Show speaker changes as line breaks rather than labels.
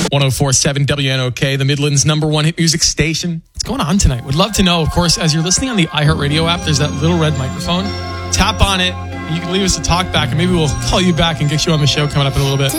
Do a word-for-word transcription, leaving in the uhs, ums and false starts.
one oh four point seven W N O K, the Midland's number one hit music station. What's going on tonight? Would love to know. Of course, as you're listening on the iHeartRadio app, there's that little red microphone. Tap on it, and you can leave us a talk back, and maybe we'll call you back and get you on the show coming up in a little bit.